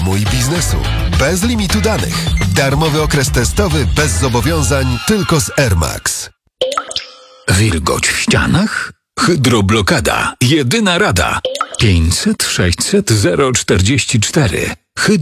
Mój biznesu. Bez limitu danych. Darmowy okres testowy bez zobowiązań tylko z Air Max. Wilgoć w ścianach? Hydroblokada. Jedyna rada. 500 600 044.